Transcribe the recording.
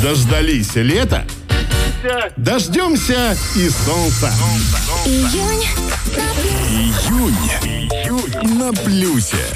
Дождались лета? Дождемся и солнца. Июнь на плюсе. Июнь на плюсе.